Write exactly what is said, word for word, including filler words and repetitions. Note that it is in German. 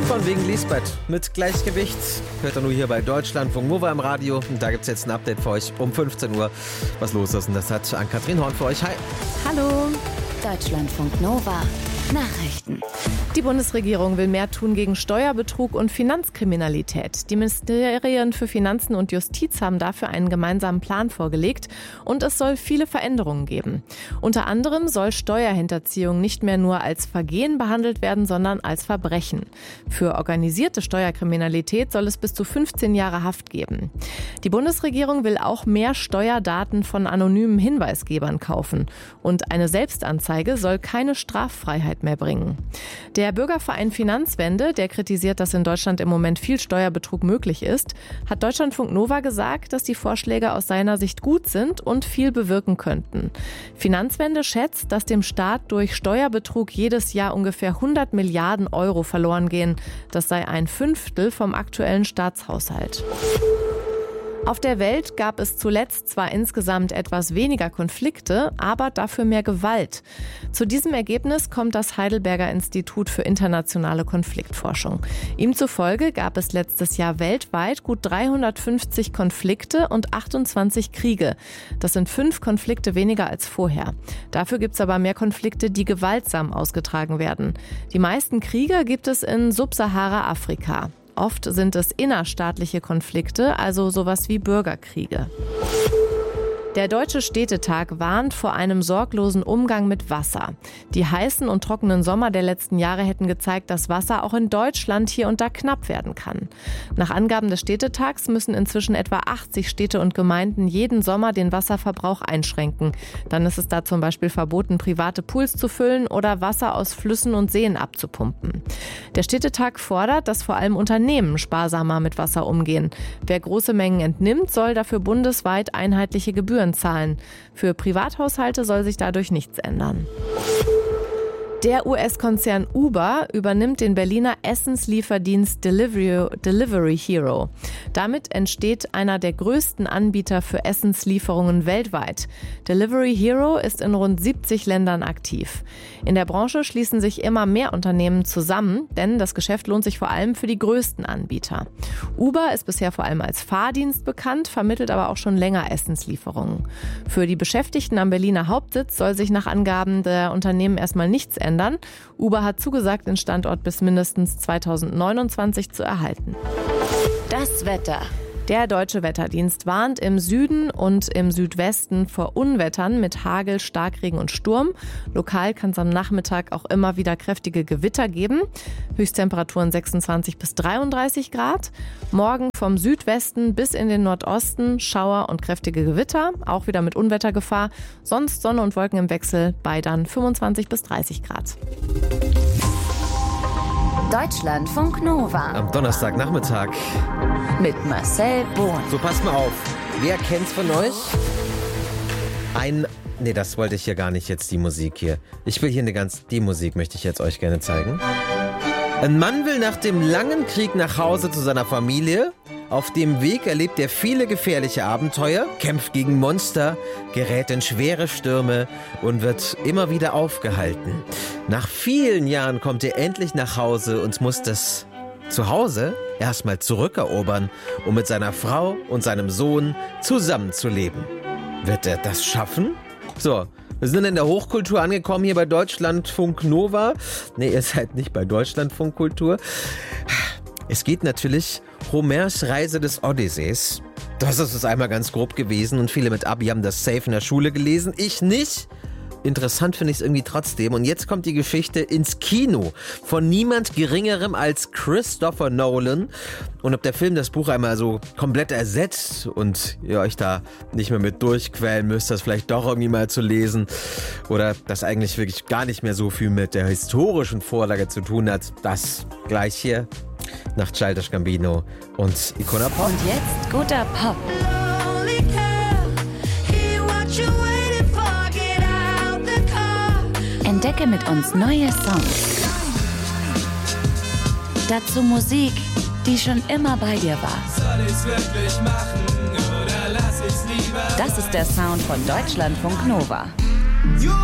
Von wegen Lisbeth mit Gleichgewicht. Hört ihr nur hier bei Deutschlandfunk Nova im Radio. Und da gibt es jetzt ein Update für euch um fünfzehn Uhr. Was los ist, und das hat Ann-Kathrin Horn für euch. Hi. Hallo. Deutschlandfunk Nova. Nachrichten. Die Bundesregierung will mehr tun gegen Steuerbetrug und Finanzkriminalität. Die Ministerien für Finanzen und Justiz haben dafür einen gemeinsamen Plan vorgelegt und es soll viele Veränderungen geben. Unter anderem soll Steuerhinterziehung nicht mehr nur als Vergehen behandelt werden, sondern als Verbrechen. Für organisierte Steuerkriminalität soll es bis zu fünfzehn Jahre Haft geben. Die Bundesregierung will auch mehr Steuerdaten von anonymen Hinweisgebern kaufen. Und eine Selbstanzeige soll keine Straffreiheit mehr bringen. Der Bürgerverein Finanzwende, der kritisiert, dass in Deutschland im Moment viel Steuerbetrug möglich ist, hat Deutschlandfunk Nova gesagt, dass die Vorschläge aus seiner Sicht gut sind und viel bewirken könnten. Finanzwende schätzt, dass dem Staat durch Steuerbetrug jedes Jahr ungefähr hundert Milliarden Euro verloren gehen. Das sei ein Fünftel vom aktuellen Staatshaushalt. Auf der Welt gab es zuletzt zwar insgesamt etwas weniger Konflikte, aber dafür mehr Gewalt. Zu diesem Ergebnis kommt das Heidelberger Institut für internationale Konfliktforschung. Ihm zufolge gab es letztes Jahr weltweit gut dreihundertfünfzig Konflikte und achtundzwanzig Kriege. Das sind fünf Konflikte weniger als vorher. Dafür gibt es aber mehr Konflikte, die gewaltsam ausgetragen werden. Die meisten Kriege gibt es in Subsahara-Afrika. Oft sind es innerstaatliche Konflikte, also sowas wie Bürgerkriege. Der Deutsche Städtetag warnt vor einem sorglosen Umgang mit Wasser. Die heißen und trockenen Sommer der letzten Jahre hätten gezeigt, dass Wasser auch in Deutschland hier und da knapp werden kann. Nach Angaben des Städtetags müssen inzwischen etwa achtzig Städte und Gemeinden jeden Sommer den Wasserverbrauch einschränken. Dann ist es da zum Beispiel verboten, private Pools zu füllen oder Wasser aus Flüssen und Seen abzupumpen. Der Städtetag fordert, dass vor allem Unternehmen sparsamer mit Wasser umgehen. Wer große Mengen entnimmt, soll dafür bundesweit einheitliche Gebühren zahlen. Für Privathaushalte soll sich dadurch nichts ändern. Der U S-Konzern Uber übernimmt den Berliner Essenslieferdienst Delivery, Delivery Hero. Damit entsteht einer der größten Anbieter für Essenslieferungen weltweit. Delivery Hero ist in rund siebzig Ländern aktiv. In der Branche schließen sich immer mehr Unternehmen zusammen, denn das Geschäft lohnt sich vor allem für die größten Anbieter. Uber ist bisher vor allem als Fahrdienst bekannt, vermittelt aber auch schon länger Essenslieferungen. Für die Beschäftigten am Berliner Hauptsitz soll sich nach Angaben der Unternehmen erstmal nichts ändern. Uber hat zugesagt, den Standort bis mindestens zweitausendneunundzwanzig zu erhalten. Das Wetter. Der Deutsche Wetterdienst warnt im Süden und im Südwesten vor Unwettern mit Hagel, Starkregen und Sturm. Lokal kann es am Nachmittag auch immer wieder kräftige Gewitter geben. Höchsttemperaturen sechsundzwanzig bis dreiunddreißig Grad. Morgen vom Südwesten bis in den Nordosten Schauer und kräftige Gewitter, auch wieder mit Unwettergefahr. Sonst Sonne und Wolken im Wechsel bei dann fünfundzwanzig bis dreißig Grad. Deutschlandfunk Nova. Am Donnerstagnachmittag. Mit Marcel Bohn. So, passt mal auf. Wer kennt's von euch? Ein... Nee, das wollte ich hier gar nicht jetzt, die Musik hier. Ich will hier eine ganz... Die Musik möchte ich jetzt euch gerne zeigen. Ein Mann will nach dem langen Krieg nach Hause zu seiner Familie. Auf dem Weg erlebt er viele gefährliche Abenteuer, kämpft gegen Monster, gerät in schwere Stürme und wird immer wieder aufgehalten. Nach vielen Jahren kommt er endlich nach Hause und muss das Zuhause erstmal zurückerobern, um mit seiner Frau und seinem Sohn zusammenzuleben. Wird er das schaffen? So, wir sind in der Hochkultur angekommen hier bei Deutschlandfunk Nova. Nee, ihr seid nicht bei Deutschlandfunk Kultur. Es geht natürlich Homers Reise des Odysseus. Das ist es einmal ganz grob gewesen und viele mit Abi haben das safe in der Schule gelesen. Ich nicht. Interessant finde ich es irgendwie trotzdem. Und jetzt kommt die Geschichte ins Kino von niemand Geringerem als Christopher Nolan. Und ob der Film das Buch einmal so komplett ersetzt und ihr euch da nicht mehr mit durchquälen müsst, das vielleicht doch irgendwie mal zu lesen oder das eigentlich wirklich gar nicht mehr so viel mit der historischen Vorlage zu tun hat, das gleich hier nach Childish Gambino und Icona Pop. Und jetzt guter Pop. Entdecke mit uns neue Songs. Dazu Musik, die schon immer bei dir war. Soll ich's wirklich machen oder lass ich's lieber? Das ist der Sound von Deutschlandfunk Nova.